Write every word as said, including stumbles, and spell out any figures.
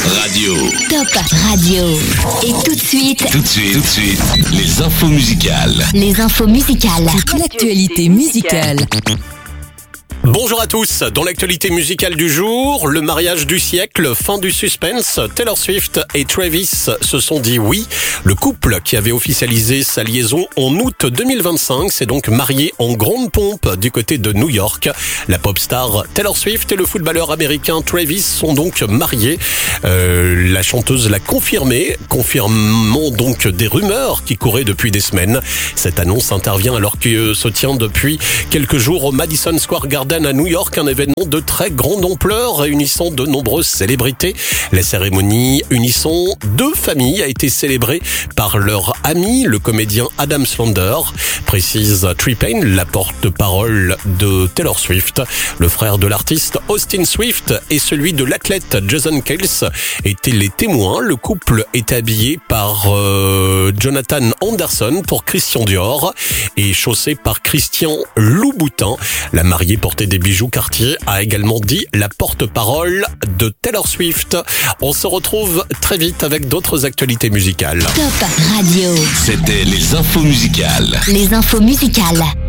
Radio. Top Radio. Et tout de suite, Tout de suite, tout de suite, les infos musicales. les infos musicales. L'actualité musicale. Bonjour à tous, dans l'actualité musicale du jour, le mariage du siècle, fin du suspense, Taylor Swift et Travis se sont dit oui. Le couple qui avait officialisé sa liaison en août deux mille vingt-cinq s'est donc marié en grande pompe du côté de New York. La pop star Taylor Swift et le footballeur américain Travis sont donc mariés. Euh, la chanteuse l'a confirmé, confirmant donc des rumeurs qui couraient depuis des semaines. Cette annonce intervient alors que se tient depuis quelques jours au Madison Square Garden à New York, un événement de très grande ampleur réunissant de nombreuses célébrités. La cérémonie unissant deux familles a été célébrée par leur ami, le comédien Adam Sandler, précise Trey Payne, la porte-parole de Taylor Swift. Le frère de l'artiste Austin Swift et celui de l'athlète Jason Kales étaient les témoins. Le couple est habillé par euh, Jonathan Anderson pour Christian Dior et chaussé par Christian Louboutin. La mariée portait des bijoux Cartier, a également dit la porte-parole de Taylor Swift. On se retrouve très vite avec d'autres actualités musicales. Top Radio. C'était les infos musicales. Les infos musicales.